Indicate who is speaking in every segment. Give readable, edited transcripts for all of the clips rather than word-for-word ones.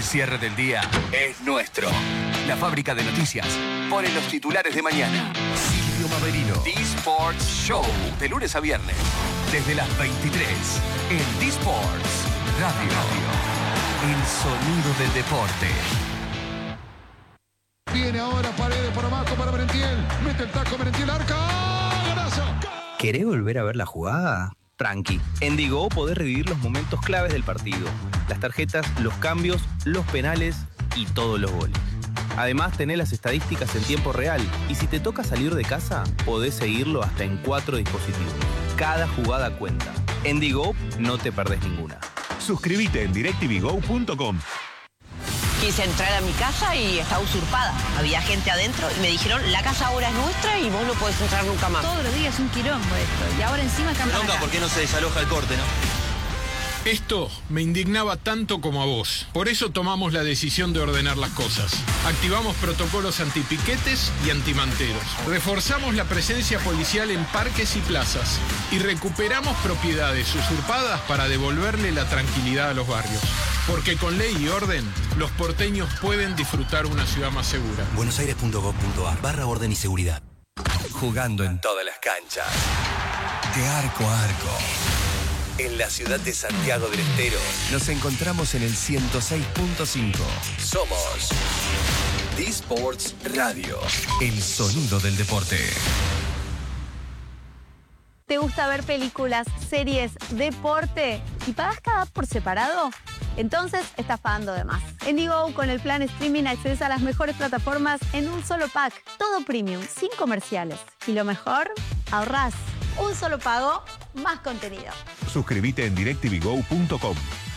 Speaker 1: El cierre del día es nuestro. La fábrica de noticias pone los titulares de mañana. Silvio Maverino. D-Sports Show. De lunes a viernes. Desde las 23. En D-Sports Radio. El sonido del deporte.
Speaker 2: Viene ahora Paredes por abajo para Merentiel. Mete el taco Merentiel, arca. ¡Golazo!
Speaker 3: ¿Querés volver a ver la jugada? Tranqui. En Digo podés revivir los momentos claves del partido. Las tarjetas, los cambios, los penales y todos los goles. Además, tenés las estadísticas en tiempo real. Y si te toca salir de casa, podés seguirlo hasta en 4 dispositivos. Cada jugada cuenta. En Digo no te perdés ninguna.
Speaker 4: Suscríbete en directvgo.com.
Speaker 5: Quise entrar a mi casa y estaba usurpada. Había gente adentro y me dijeron, la casa ahora es nuestra y vos no podés entrar nunca más.
Speaker 6: Todos los días es un quilombo esto. Y ahora encima cambian.
Speaker 7: Bronca, ¿por qué no se desaloja el corte, no?
Speaker 8: Esto me indignaba tanto como a vos. Por eso tomamos la decisión de ordenar las cosas. Activamos protocolos antipiquetes y antimanteros. Reforzamos la presencia policial en parques y plazas. Y recuperamos propiedades usurpadas para devolverle la tranquilidad a los barrios. Porque con ley y orden, los porteños pueden disfrutar una ciudad más segura.
Speaker 1: buenosaires.gov.ar/orden y seguridad. Jugando en todas las canchas. De arco a arco. En la ciudad de Santiago del Estero nos encontramos en el 106.5. Somos D-Sports Radio, el sonido del deporte.
Speaker 6: ¿Te gusta ver películas, series, deporte y pagas cada por separado? Entonces estás pagando de más. En Digo, con el plan streaming accedes a las mejores plataformas en un solo pack. Todo premium, sin comerciales. Y lo mejor, ahorrás. Un solo pago, más contenido.
Speaker 4: Suscríbete en directvgo.com.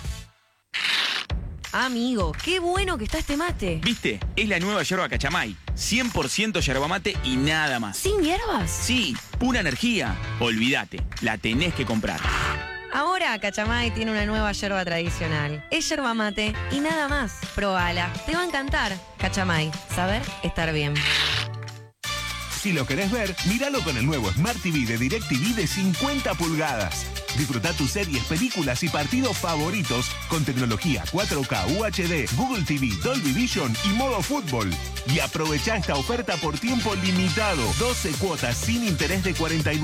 Speaker 9: Amigo, qué bueno que está este mate.
Speaker 7: ¿Viste? Es la nueva yerba Cachamay. 100% yerba mate y nada más.
Speaker 9: ¿Sin hierbas?
Speaker 7: Sí, pura energía. Olvídate, la tenés que comprar.
Speaker 9: Ahora Cachamay tiene una nueva yerba tradicional. Es yerba mate y nada más. Probala, te va a encantar. Cachamay, saber estar bien.
Speaker 4: Si lo querés ver, míralo con el nuevo Smart TV de DirecTV de 50 pulgadas. Disfruta tus series, películas y partidos favoritos con tecnología 4K, UHD, Google TV, Dolby Vision y modo fútbol. Y aprovecha esta oferta por tiempo limitado. 12 cuotas sin interés de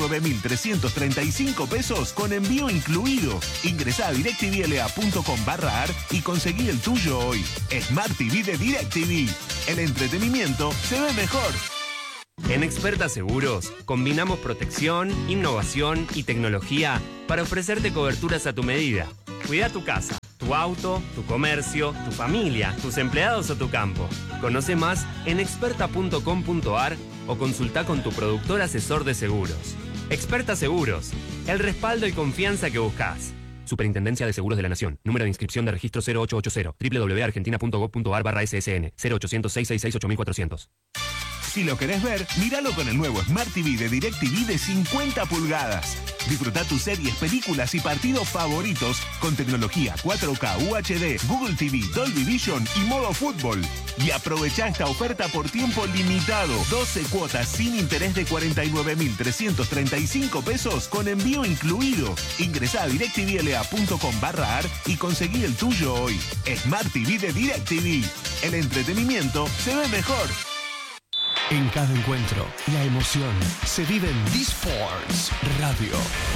Speaker 4: 49.335 pesos con envío incluido. Ingresá a directvla.com/ar y conseguí el tuyo hoy. Smart TV de DirecTV. El entretenimiento se ve mejor.
Speaker 10: En Experta Seguros, combinamos protección, innovación y tecnología para ofrecerte coberturas a tu medida. Cuida tu casa, tu auto, tu comercio, tu familia, tus empleados o tu campo. Conoce más en experta.com.ar o consulta con tu productor asesor de seguros. Experta Seguros, el respaldo y confianza que buscas. Superintendencia de Seguros de la Nación. Número de inscripción de registro 0880. www.argentina.gov.ar/ssn. 0800-666-8400.
Speaker 4: Si lo querés ver, míralo con el nuevo Smart TV de DirecTV de 50 pulgadas. Disfruta tus series, películas y partidos favoritos con tecnología 4K, UHD, Google TV, Dolby Vision y modo fútbol. Y aprovecha esta oferta por tiempo limitado. 12 cuotas sin interés de 49.335 pesos con envío incluido. Ingresá a directvla.com/ar y conseguí el tuyo hoy. Smart TV de DirecTV. El entretenimiento se ve mejor.
Speaker 1: En cada encuentro, la emoción se vive en D-Sports Radio.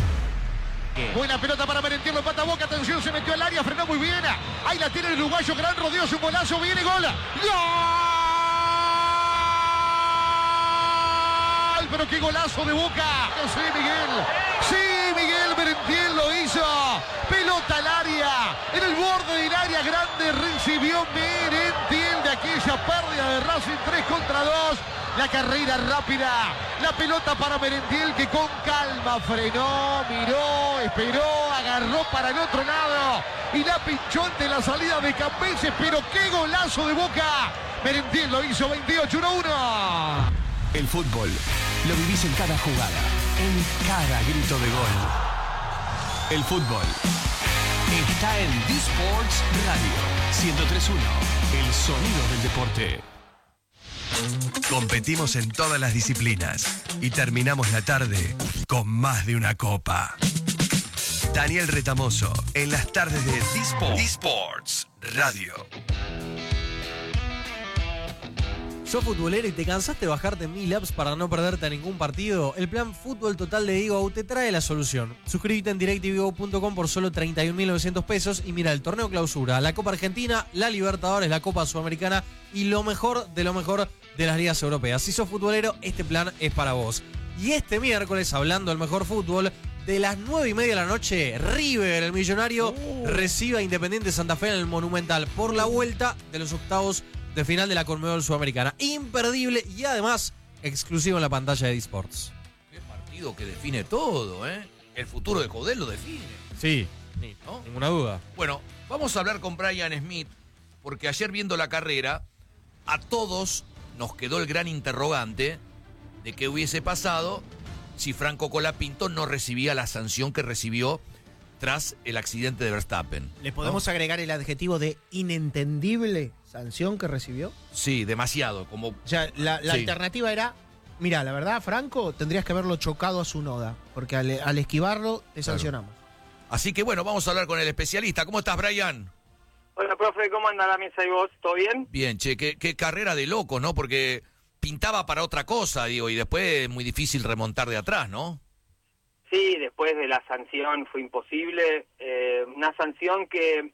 Speaker 2: Buena pelota para Merentiel, lo empata Boca, atención, se metió al área, frenó muy bien. Ahí la tiene el uruguayo, gran rodeo, su golazo, viene gol. ¡Gol! Pero qué golazo de Boca. Sí, Miguel. Sí, Miguel Merentiel lo hizo. Pelota al área. En el borde del área grande recibió Merentiel de aquella pérdida de Racing 3 contra 2. La carrera rápida, la pelota para Merentiel que con calma frenó, miró, esperó, agarró para el otro lado y la pinchó ante la salida de Campeses, pero qué golazo de Boca. Merentiel lo hizo 28-1.
Speaker 1: El fútbol lo vivís en cada jugada, en cada grito de gol. El fútbol está en D-Sports Radio 103.1, el sonido del deporte. Competimos en todas las disciplinas y terminamos la tarde con más de una copa. Daniel Retamoso en las tardes de D-Sports Radio.
Speaker 11: ¿Sos futbolero y te cansaste de bajarte 1000 apps para no perderte a ningún partido? El plan Fútbol Total de Digo te trae la solución. Suscríbete en DirecTV por solo 31.900 pesos y mira el torneo clausura, la Copa Argentina, la Libertadores, la Copa Sudamericana y lo mejor de las ligas europeas. Si sos futbolero, este plan es para vos. Y este miércoles, hablando del mejor fútbol, de las 9:30 de la noche, River, el millonario, recibe a Independiente Santa Fe en el Monumental por la vuelta de los octavos de final de la Conmebol Sudamericana. Imperdible y además exclusivo en la pantalla de eSports.
Speaker 12: Qué partido que define todo, ¿eh? El futuro de Coudet lo define.
Speaker 11: Sí,
Speaker 12: ¿no?
Speaker 11: Ninguna duda.
Speaker 12: Bueno, vamos a hablar con Brian Smith, porque ayer viendo la carrera, a todos nos quedó el gran interrogante de qué hubiese pasado si Franco Colapinto no recibía la sanción que recibió tras el accidente de Verstappen.
Speaker 13: ¿Le podemos agregar el adjetivo de inentendible sanción que recibió?
Speaker 12: Sí, demasiado. Como...
Speaker 13: O sea, la
Speaker 12: sí.
Speaker 13: alternativa era, mira, la verdad, Franco, tendrías que haberlo chocado a Tsunoda, porque al esquivarlo te sancionamos.
Speaker 12: Así que bueno, vamos a hablar con el especialista. ¿Cómo estás, Brian?
Speaker 14: Hola, profe, ¿cómo anda la mesa y vos? ¿Todo bien?
Speaker 12: Bien, che, qué carrera de loco, ¿no? Porque pintaba para otra cosa, digo, y después es muy difícil remontar de atrás, ¿no?
Speaker 14: Sí, después de la sanción fue imposible. Una sanción que...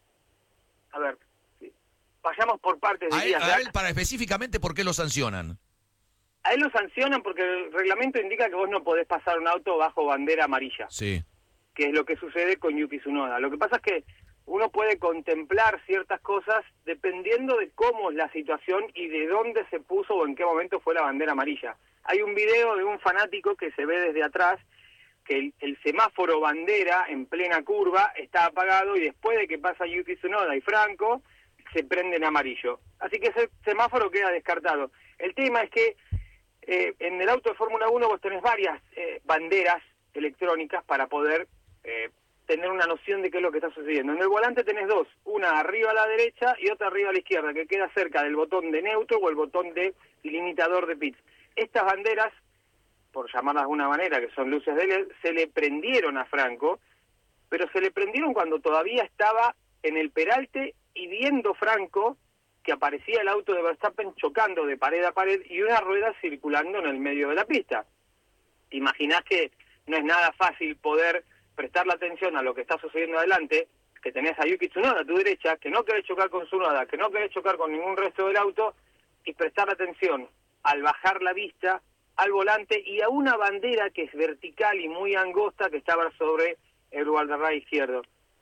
Speaker 14: A ver, vayamos por partes.
Speaker 12: A él, para específicamente, ¿por qué lo sancionan?
Speaker 14: A él lo sancionan porque el reglamento indica que vos no podés pasar un auto bajo bandera amarilla.
Speaker 12: Sí.
Speaker 14: Que es lo que sucede con Yuki Tsunoda. Lo que pasa es que uno puede contemplar ciertas cosas dependiendo de cómo es la situación y de dónde se puso o en qué momento fue la bandera amarilla. Hay un video de un fanático que se ve desde atrás que el semáforo bandera en plena curva está apagado y después de que pasa Yuki Tsunoda y Franco se prende en amarillo. Así que ese semáforo queda descartado. El tema es que en el auto de Fórmula 1 vos tenés varias banderas electrónicas para poder tener una noción de qué es lo que está sucediendo. En el volante tenés dos, una arriba a la derecha y otra arriba a la izquierda, que queda cerca del botón de neutro o el botón de limitador de pits. Estas banderas, por llamarlas de alguna manera, que son luces de LED, se le prendieron a Franco, pero se le prendieron cuando todavía estaba en el peralte y viendo Franco que aparecía el auto de Verstappen chocando de pared a pared y una rueda circulando en el medio de la pista. ¿Te imaginás que no es nada fácil poder prestarle atención a lo que está sucediendo adelante, que tenés a Yuki Tsunoda a tu derecha, que no querés chocar con Tsunoda, que no querés chocar con ningún resto del auto, y prestar atención al bajar la vista, al volante y a una bandera que es vertical y muy angosta que estaba sobre el guardarray izquierdo?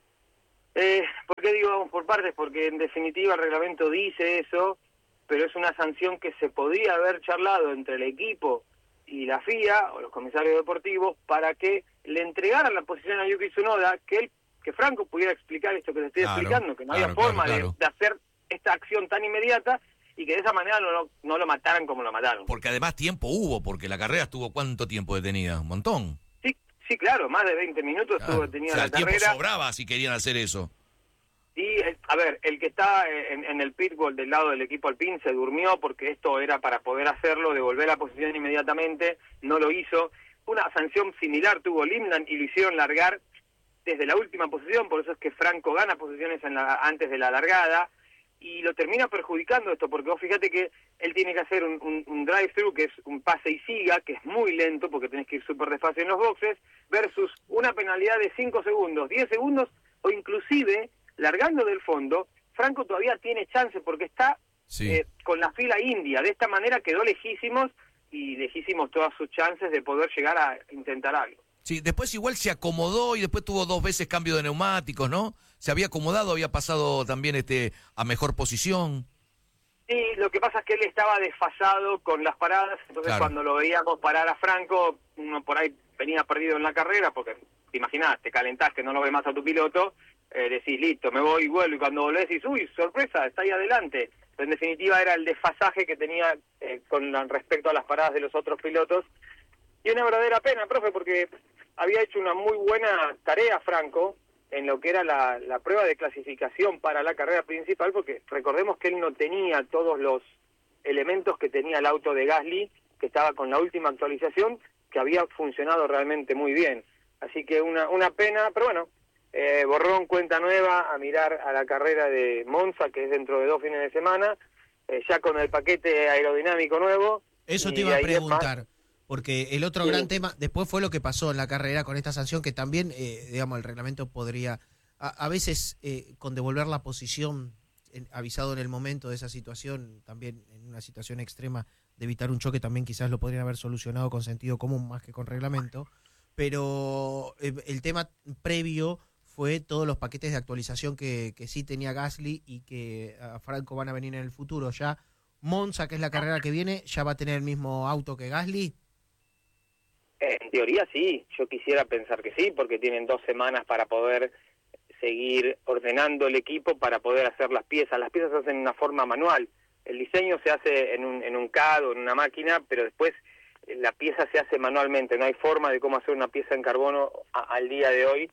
Speaker 14: ¿Por qué digo vamos por partes? Porque en definitiva el reglamento dice eso, pero es una sanción que se podría haber charlado entre el equipo y la FIA o los comisarios deportivos para que le entregaran la posición a Yuki Tsunoda, que Franco pudiera explicar esto que te estoy explicando, que no había forma de hacer esta acción tan inmediata y que de esa manera no lo mataran como lo mataron.
Speaker 12: Porque además tiempo hubo, porque la carrera estuvo ¿cuánto tiempo detenida? Un montón.
Speaker 14: Sí, claro, más de 20 minutos estuvo detenida la carrera.
Speaker 12: El tiempo sobraba si querían hacer eso.
Speaker 14: Y, a ver, el que está en el pitbull del lado del equipo Alpine se durmió porque esto era para poder hacerlo, devolver la posición inmediatamente, no lo hizo. Una sanción similar tuvo Lindland y lo hicieron largar desde la última posición, por eso es que Franco gana posiciones antes de la largada y lo termina perjudicando esto, porque vos fíjate que él tiene que hacer un drive-thru, que es un pase y siga, que es muy lento porque tenés que ir súper despacio en los boxes, versus una penalidad de 5 segundos, 10 segundos o inclusive... largando del fondo, Franco todavía tiene chance porque está con la fila india. De esta manera quedó lejísimos y lejísimos todas sus chances de poder llegar a intentar algo.
Speaker 12: Sí, después igual se acomodó y después tuvo 2 veces cambio de neumáticos, ¿no? Se había acomodado, había pasado también a mejor posición.
Speaker 14: Sí, lo que pasa es que él estaba desfasado con las paradas, entonces cuando lo veíamos parar a Franco, uno por ahí venía perdido en la carrera, porque te imaginás, te calentás que no lo ve más a tu piloto, decís, listo, me voy y vuelvo, y cuando volvés decís, uy, sorpresa, está ahí adelante. Pero en definitiva era el desfasaje que tenía con respecto a las paradas de los otros pilotos. Y una verdadera pena, profe, porque había hecho una muy buena tarea Franco en lo que era la prueba de clasificación para la carrera principal, porque recordemos que él no tenía todos los elementos que tenía el auto de Gasly, que estaba con la última actualización, que había funcionado realmente muy bien. Así que una pena, pero bueno, borrón, cuenta nueva, a mirar a la carrera de Monza, que es dentro de 2 fines de semana, ya con el paquete aerodinámico nuevo.
Speaker 13: Eso te
Speaker 14: y
Speaker 13: iba a
Speaker 14: ahí es
Speaker 13: preguntar. Porque el otro
Speaker 14: Sí.
Speaker 13: gran tema, después fue lo que pasó en la carrera con esta sanción, que también, digamos, el reglamento podría, a veces, con devolver la posición, avisado en el momento de esa situación, también en una situación extrema de evitar un choque, también quizás lo podrían haber solucionado con sentido común más que con reglamento. Pero el tema previo fue todos los paquetes de actualización que sí tenía Gasly y que a Franco van a venir en el futuro. Ya Monza, que es la carrera que viene, ya va a tener el mismo auto que Gasly.
Speaker 14: En teoría sí, yo quisiera pensar que sí, porque tienen 2 semanas para poder seguir ordenando el equipo para poder hacer las piezas. Las piezas se hacen de una forma manual. El diseño se hace en un CAD o en una máquina, pero después la pieza se hace manualmente. No hay forma de cómo hacer una pieza en carbono al día de hoy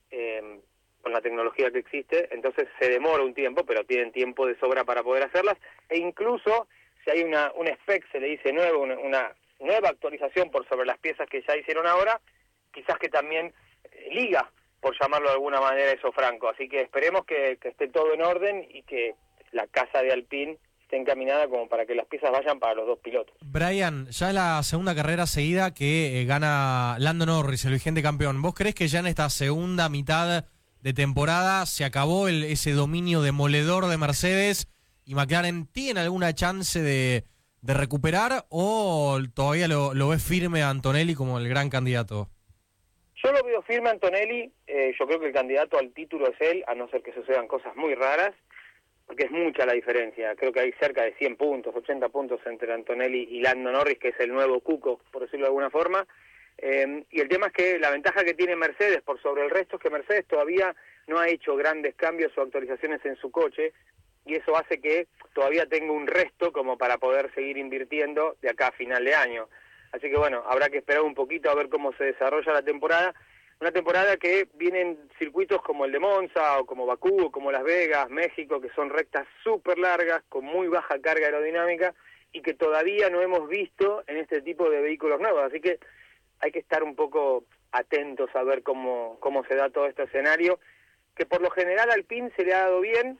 Speaker 14: con la tecnología que existe. Entonces se demora un tiempo, pero tienen tiempo de sobra para poder hacerlas. E incluso si hay un spec, se le dice nuevo, una nueva actualización por sobre las piezas que ya hicieron ahora, quizás que también liga, por llamarlo de alguna manera, eso Franco. Así que esperemos que esté todo en orden y que la casa de Alpine esté encaminada como para que las piezas vayan para los 2 pilotos.
Speaker 11: Brian, ya es la segunda carrera seguida que gana Lando Norris, el vigente campeón. ¿Vos creés que ya en esta segunda mitad de temporada se acabó ese dominio demoledor de Mercedes y McLaren tiene alguna chance de recuperar, o todavía lo ves firme a Antonelli como el gran candidato?
Speaker 14: Yo lo veo firme a Antonelli. Yo creo que el candidato al título es él, a no ser que sucedan cosas muy raras, porque es mucha la diferencia. Creo que hay cerca de 100 puntos, 80 puntos entre Antonelli y Lando Norris, que es el nuevo Cuco, por decirlo de alguna forma. Y el tema es que la ventaja que tiene Mercedes por sobre el resto es que Mercedes todavía no ha hecho grandes cambios o actualizaciones en su coche, y eso hace que todavía tenga un resto como para poder seguir invirtiendo de acá a final de año. Así que bueno, habrá que esperar un poquito a ver cómo se desarrolla la temporada. Una temporada que vienen circuitos como el de Monza, o como Bakú, o como Las Vegas, México, que son rectas súper largas, con muy baja carga aerodinámica, y que todavía no hemos visto en este tipo de vehículos nuevos. Así que hay que estar un poco atentos a ver cómo se da todo este escenario, que por lo general al Alpine se le ha dado bien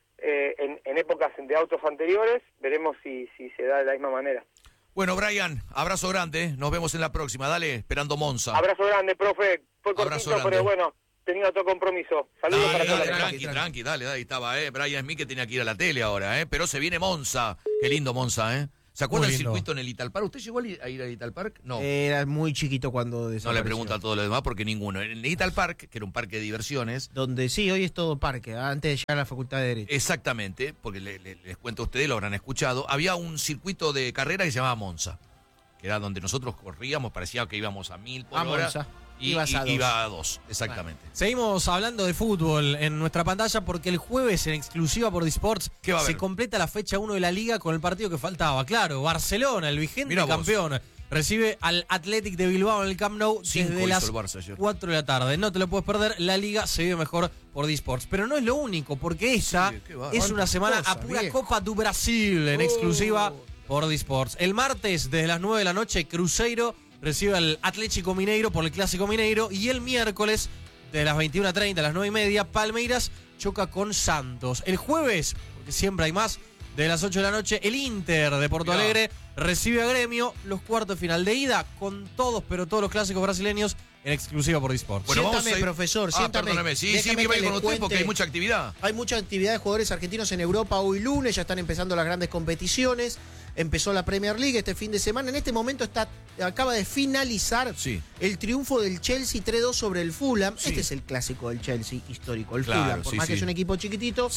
Speaker 14: en épocas de autos anteriores. Veremos si se da de la misma manera.
Speaker 12: Bueno, Brian, abrazo grande, nos vemos en la próxima. Dale, esperando Monza.
Speaker 14: Abrazo grande, profe. Fue
Speaker 12: Abrazo
Speaker 14: cortito,
Speaker 12: grande.
Speaker 14: pero bueno, tenía otro compromiso. Saludos para todos.
Speaker 12: Tranqui, dale, ahí estaba, Brian Smith, que tenía que ir a la tele ahora, pero se viene Monza. Qué lindo Monza, ¿Se acuerdan del circuito en el Ital Park? ¿Usted llegó a ir al Ital Park? No.
Speaker 13: Era muy chiquito cuando desapareció.
Speaker 12: No le pregunto a todos los demás porque ninguno. En el Ital Park, que era un parque de diversiones.
Speaker 13: Donde sí, hoy es todo parque, antes de llegar a la Facultad de Derecho.
Speaker 12: Exactamente, porque les cuento a ustedes, lo habrán escuchado. Había un circuito de carrera que se llamaba Monza, que era donde nosotros corríamos, parecía que íbamos a 1000 por hora.
Speaker 13: Monza.
Speaker 12: Y iba a 2, exactamente.
Speaker 11: Bueno, seguimos hablando de fútbol en nuestra pantalla porque el jueves en exclusiva por Disports se completa la fecha 1 de la Liga con el partido que faltaba. Claro, Barcelona, el vigente campeón, recibe al Athletic de Bilbao en el Camp Nou desde las 4 de la tarde. No te lo puedes perder, la Liga se vive mejor por Disports. Pero no es lo único, porque esta es una semana a pura Copa do Brasil en exclusiva por Disports. El martes desde las 9 de la noche, Cruzeiro recibe al Atlético Mineiro por el Clásico Mineiro, y el miércoles de las 21:30 a las 9:30 Palmeiras choca con Santos. El jueves, porque siempre hay más, de las 8 de la noche el Inter de Porto Alegre recibe a Gremio, los cuartos de final de ida con todos, pero todos los clásicos brasileños en exclusiva por Disports.
Speaker 12: Bueno,
Speaker 13: siéntame, profesor, siéntame.
Speaker 12: Perdóname. Sí, que vaya con usted porque hay mucha actividad.
Speaker 13: Hay mucha actividad de jugadores argentinos en Europa hoy lunes, ya están empezando las grandes competiciones. Empezó la Premier League este fin de semana. En este momento acaba de finalizar el triunfo del Chelsea 3-2 sobre el Fulham. Este es el clásico del Chelsea histórico, el Fulham. Por más que es un equipo chiquitito,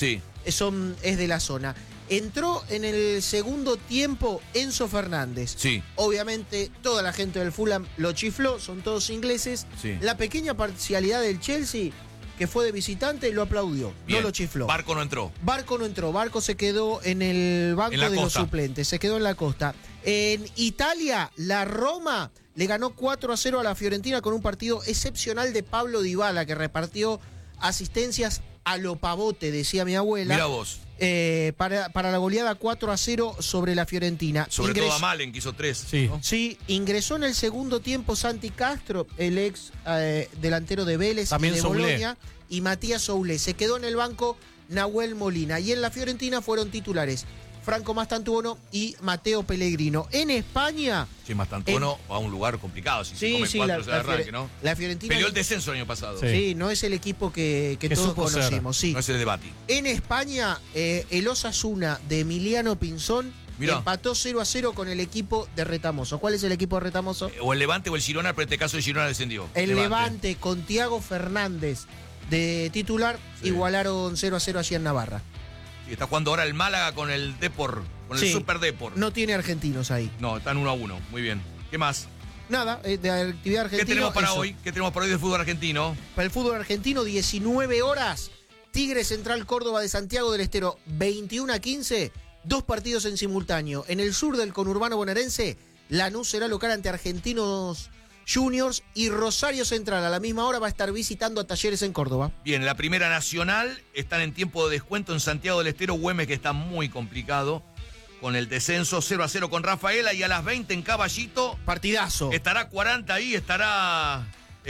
Speaker 13: es de la zona. Entró en el segundo tiempo Enzo Fernández. Obviamente toda la gente del Fulham lo chifló, son todos ingleses. La pequeña parcialidad del Chelsea, que fue de visitante, lo aplaudió.
Speaker 12: Bien.
Speaker 13: No lo chifló.
Speaker 12: Barco no entró.
Speaker 13: Barco se quedó en el banco de los suplentes, se quedó en la costa. En Italia, la Roma le ganó 4-0 a la Fiorentina con un partido excepcional de Pablo Dybala, que repartió asistencias a lo pavote, decía mi abuela.
Speaker 12: Mira vos.
Speaker 13: Para la goleada 4-0 sobre la Fiorentina.
Speaker 12: Sobre todo a Malen, que hizo 3.
Speaker 13: Sí, ingresó en el segundo tiempo Santi Castro, el ex delantero de Vélez y de Bolonia, y Matías Soulé. Se quedó en el banco Nahuel Molina. Y en la Fiorentina fueron titulares Franco Mastantuono y Mateo Pellegrino. En España...
Speaker 12: Sí, Mastantuono va a un lugar complicado. Si se come 4 de arranque, ¿no?
Speaker 13: La Fiorentina...
Speaker 12: Peleó el descenso el año pasado.
Speaker 13: Sí, no es el equipo que todos conocimos. Sí.
Speaker 12: No es el de Bati.
Speaker 13: En España, el Osasuna de Emiliano Pinzón empató 0-0 con el equipo de Retamoso. ¿Cuál es el equipo de Retamoso?
Speaker 12: O el Levante o el Girona, pero en este caso el Girona descendió.
Speaker 13: El Levante con Thiago Fernández de titular igualaron 0-0 allí en Navarra.
Speaker 12: Y está jugando ahora el Málaga con el Depor, con el Super Depor.
Speaker 13: No tiene argentinos ahí.
Speaker 12: No, están 1-1. Muy bien. ¿Qué más?
Speaker 13: Nada, de actividad argentina.
Speaker 12: ¿Qué tenemos para hoy? ¿Qué tenemos para hoy del fútbol argentino?
Speaker 13: Para el fútbol argentino, 19 horas. Tigre Central Córdoba de Santiago del Estero, 21-15. 2 partidos en simultáneo. En el sur del conurbano bonaerense, Lanús será local ante Argentinos Juniors y Rosario Central a la misma hora va a estar visitando a Talleres en Córdoba.
Speaker 12: Bien, la Primera Nacional están en tiempo de descuento en Santiago del Estero. Güemes, que está muy complicado con el descenso, 0-0 con Rafaela, y a las 20 en Caballito.
Speaker 13: Partidazo.
Speaker 12: Estará 40 ahí, estará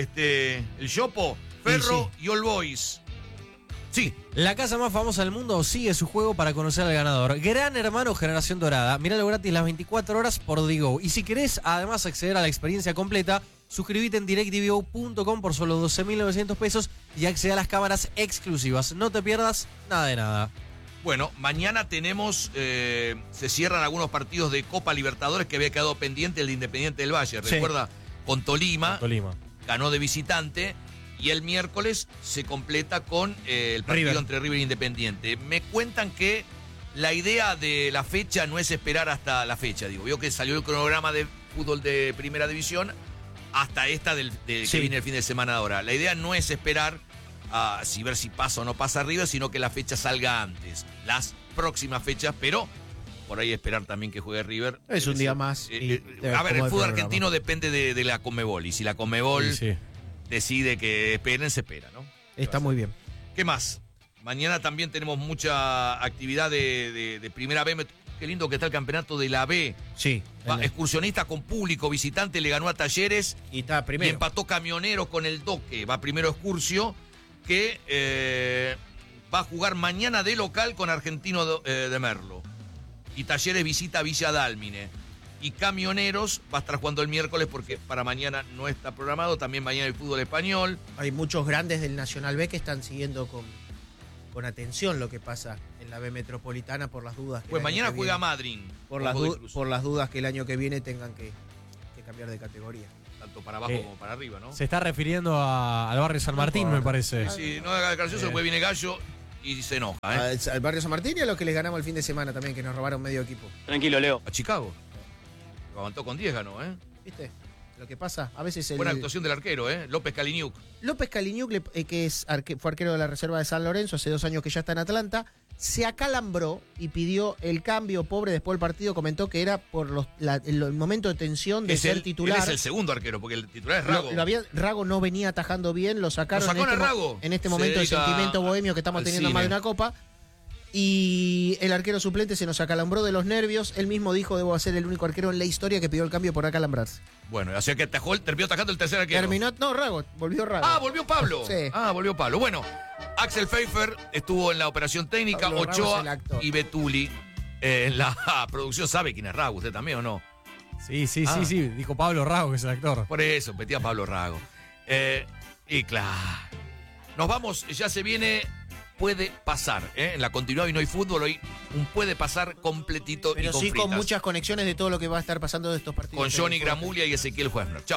Speaker 12: el Yopo, Ferro y All Boys. Sí.
Speaker 11: La casa más famosa del mundo sigue su juego para conocer al ganador. Gran Hermano Generación Dorada. Míralo gratis las 24 horas por Digo. Y si querés además acceder a la experiencia completa, suscríbete en directvivo.com por solo 12.900 pesos y accede a las cámaras exclusivas. No te pierdas nada de nada.
Speaker 12: Bueno, mañana tenemos, se cierran algunos partidos de Copa Libertadores que había quedado pendiente el de Independiente del Valle. Recuerda, con Tolima. Ganó de visitante. Y el miércoles se completa con el partido entre River e Independiente. Me cuentan que la idea de la fecha no es esperar hasta la fecha. Digo, veo que salió el cronograma de fútbol de Primera División hasta esta que viene el fin de semana ahora. La idea no es esperar a ver si pasa o no pasa River, sino que la fecha salga antes. Las próximas fechas, pero por ahí esperar también que juegue River.
Speaker 13: Es un día más.
Speaker 12: A ver, el fútbol argentino depende de la Conmebol. Y si la Conmebol... decide que esperen, se espera, ¿no?
Speaker 13: Está muy bien.
Speaker 12: ¿Qué más? Mañana también tenemos mucha actividad de Primera B. Qué lindo que está el campeonato de la B.
Speaker 13: Sí.
Speaker 12: Excursionista con público visitante, le ganó a Talleres.
Speaker 13: Y está primero.
Speaker 12: Y empató Camioneros con el Doque. Va primero Excursio, que va a jugar mañana de local con Argentino de Merlo. Y Talleres visita Villa Dálmine. Y Camioneros va a estar jugando el miércoles porque para mañana no está programado. También mañana el fútbol español.
Speaker 13: Hay muchos grandes del Nacional B que están siguiendo con atención lo que pasa en la B Metropolitana por las dudas.
Speaker 12: Pues mañana juega Madryn.
Speaker 13: Por las dudas que el año que viene tengan que cambiar de categoría.
Speaker 12: Tanto para abajo como para arriba, ¿no?
Speaker 11: Se está refiriendo al barrio San Martín, me parece.
Speaker 12: Sí, no es gracioso, después viene Gallo y se enoja.
Speaker 13: Al barrio San Martín y a los que les ganamos el fin de semana también, que nos robaron medio equipo.
Speaker 7: Tranquilo, Leo.
Speaker 12: A Chicago. Aguantó con 10, ganó,
Speaker 13: ¿Viste? Lo que pasa, a veces...
Speaker 12: Buena actuación del arquero, López Kaliniuk.
Speaker 13: López Kaliniuk, que fue arquero de la reserva de San Lorenzo, hace 2 años que ya está en Atlanta, se acalambró y pidió el cambio, pobre, después del partido comentó que era por el momento de tensión de ser titular.
Speaker 12: Él es el segundo arquero, porque el titular es Rago.
Speaker 13: Rago no venía atajando bien, lo sacaron
Speaker 12: Rago.
Speaker 13: En este momento de sentimiento bohemio que estamos teniendo más de una copa. Y el arquero suplente se nos acalambró de los nervios. Él mismo dijo, debo ser el único arquero en la historia que pidió el cambio por acalambrarse.
Speaker 12: Bueno, o sea que terminó atajando el tercer arquero.
Speaker 13: Volvió Rago.
Speaker 12: Ah, volvió Pablo.
Speaker 13: Sí.
Speaker 12: Volvió Pablo. Bueno, Axel Pfeiffer estuvo en la operación técnica, Pablo Ochoa y Betuli en la producción. ¿Sabe quién es Rago? ¿Usted también o no?
Speaker 11: Sí, dijo Pablo Rago, que es el actor.
Speaker 12: Por eso, metía Pablo Rago. Y claro. Nos vamos, ya se viene... Puede pasar, en la continuidad hoy no hay fútbol, hoy un puede pasar completito.
Speaker 13: Pero
Speaker 12: y con
Speaker 13: sí
Speaker 12: fritas.
Speaker 13: con muchas conexiones de todo lo que va a estar pasando de estos partidos.
Speaker 12: Con Johnny Gramulia y Ezequiel Huesner. Chao.